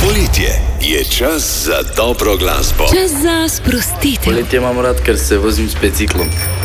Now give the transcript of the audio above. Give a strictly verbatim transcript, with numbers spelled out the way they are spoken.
Poletje je čas za dobro glasbo. Čas za sprostitev. Poletje imam rad, ker se vozim s biciklom.